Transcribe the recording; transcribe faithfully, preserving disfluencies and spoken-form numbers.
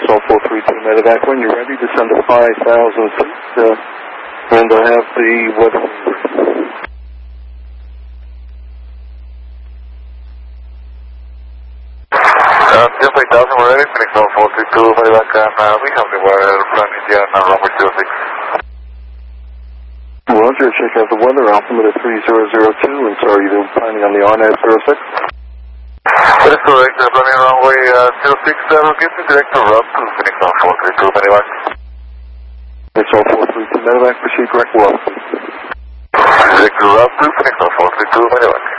All four three two medevac. When you're ready, descend to five thousand feet, uh, and I'll have the weather. Uh, just eight thousand, we're ready. Phoenix All four three two medevac, and uh, we have the weather from India, now number zero six. Roger, check out the weather, altimeter three zero zero two, and so are you planning on the R N A V zero six? That is correct, uh, planning runway uh, zero six, uh, get the direct route to Phoenix All four three two medevac. Phoenix All four three two medevac, proceed correct well. Direct route to Phoenix All four three two medevac.